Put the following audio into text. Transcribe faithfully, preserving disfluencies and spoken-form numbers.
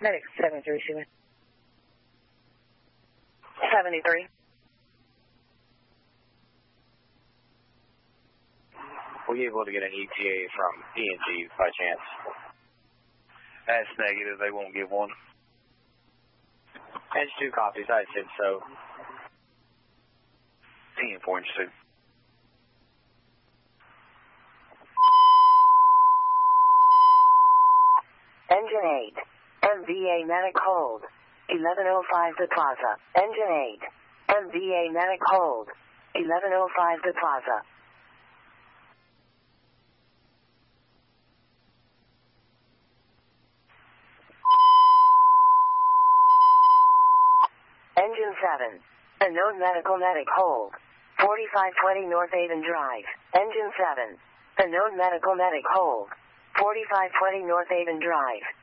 Medic seventy-three, Sheila. seventy-three. Were you able to get an E T A from E N G by chance? That's negative. They won't give one. Edge two copies. I said so. ten point two. Engine eight. M V A medic hold. eleven oh five the plaza. Engine eight. M V A medic hold. eleven oh five the plaza. Engine seven. Unknown medical medic hold. forty-five twenty North Avon Drive. Engine seven. Unknown medical medic hold. forty-five twenty North Avon Drive.